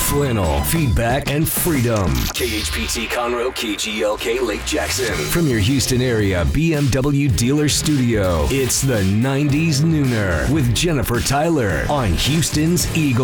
flannel, feedback, and freedom. KHPT Conroe, KGLK Lake Jackson. From your Houston area BMW dealer studio, it's the 90s Nooner with Jennifer Tyler on Houston's Eagle.